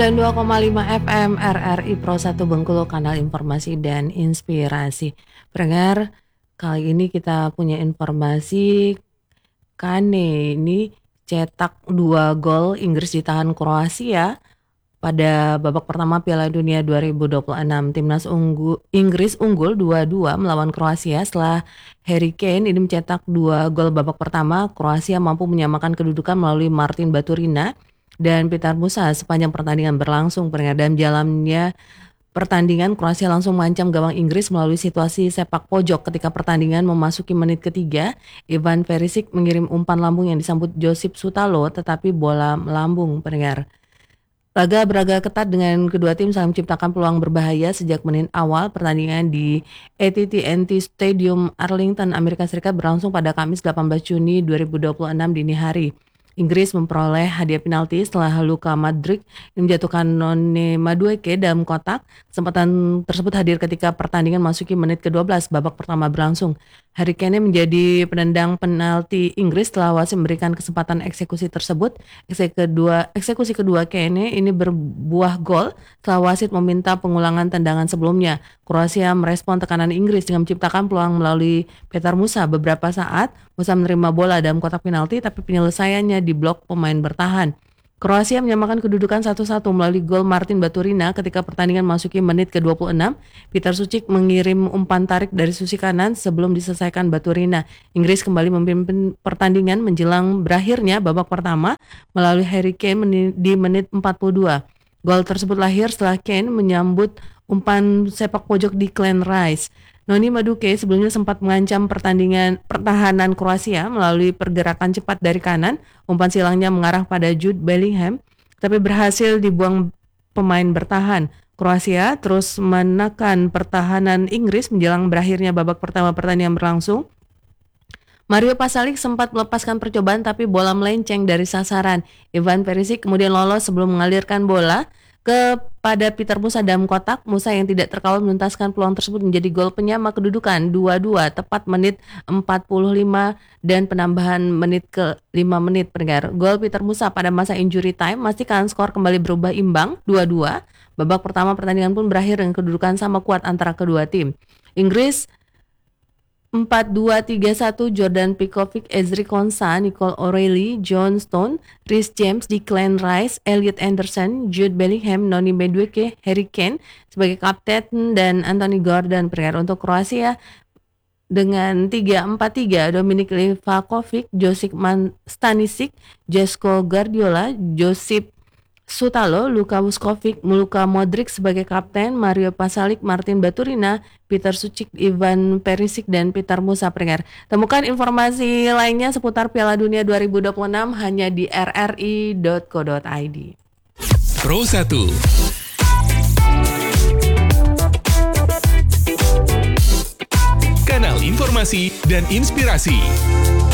Dan 2,5 FM RRI Pro 1 Bengkulu, kanal informasi dan inspirasi. Pendengar, kali ini kita punya informasi Kane ini cetak 2 gol, Inggris ditahan Kroasia pada babak pertama Piala Dunia 2026. Timnas Inggris unggul 2-2 melawan Kroasia setelah Harry Kane ini mencetak 2 gol babak pertama. Kroasia mampu menyamakan kedudukan melalui Martin Baturina dan Petar Musa sepanjang pertandingan berlangsung. Dalam jalannya pertandingan, Kroasia langsung mengancam gawang Inggris melalui situasi sepak pojok. Ketika pertandingan memasuki menit ketiga, Ivan Perisic mengirim umpan lambung yang disambut Josip Sutalo, tetapi bola melambung. Laga beraga ketat dengan kedua tim saling menciptakan peluang berbahaya sejak menit awal. Pertandingan di AT&T Stadium Arlington, Amerika Serikat berlangsung pada Kamis 18 Juni 2026 dini hari. Inggris memperoleh hadiah penalti setelah Luka Modric menjatuhkan Noni Madueke dalam kotak. Kesempatan tersebut hadir ketika pertandingan masuki menit ke-12 babak pertama berlangsung. Harry Kane menjadi penendang penalti Inggris setelah wasit memberikan kesempatan eksekusi tersebut. Eksekusi kedua Kane ini berbuah gol setelah wasit meminta pengulangan tendangan sebelumnya. Kroasia merespon tekanan Inggris dengan menciptakan peluang melalui Petar Musa. Beberapa saat Musa menerima bola dalam kotak penalti, tapi penyelesaiannya diblok pemain bertahan. Kroasia menyamakan kedudukan 1-1 melalui gol Martin Baturina ketika pertandingan masuki menit ke-26. Petar Sucic mengirim umpan tarik dari sisi kanan sebelum diselesaikan Baturina. Inggris kembali memimpin pertandingan menjelang berakhirnya babak pertama melalui Harry Kane di menit 42. Gol tersebut lahir setelah Kane menyambut umpan sepak pojok di Declan Rice. Noni Madueke sebelumnya sempat mengancam pertahanan Kroasia melalui pergerakan cepat dari kanan. Umpan silangnya mengarah pada Jude Bellingham, tapi berhasil dibuang pemain bertahan. Kroasia terus menekan pertahanan Inggris menjelang berakhirnya babak pertama pertandingan berlangsung. Mario Pasalic sempat melepaskan percobaan tapi bola melenceng dari sasaran. Ivan Perisic kemudian lolos sebelum mengalirkan bola kepada Petar Musa dalam kotak. Musa yang tidak terkawal menuntaskan peluang tersebut menjadi gol penyama kedudukan 2-2 tepat menit 45 dan penambahan menit ke 5 menit. Gol Petar Musa pada masa injury time memastikan skor kembali berubah imbang 2-2. Babak pertama pertandingan pun berakhir dengan kedudukan sama kuat antara kedua tim. Inggris 4-2-3-1 Jordan Pickford, Ezri Konsa, Nicole O'Reilly, John Stone, Reece James, Declan Rice, Elliot Anderson, Jude Bellingham, Noni Madueke, Harry Kane sebagai kapten dan Anthony Gordon. Untuk Kroasia dengan 3-4-3 Dominik Livakovic, Josip Stanisic, Joško Gvardiol, Josip Sutalo, Luka Vuskovic, Luka Modric sebagai kapten, Mario Pasalic, Martin Baturina, Petar Sucic, Ivan Perisic, dan Petar Musa. Temukan informasi lainnya seputar Piala Dunia 2026 hanya di rri.co.id. Pro 1 Kanal informasi dan inspirasi.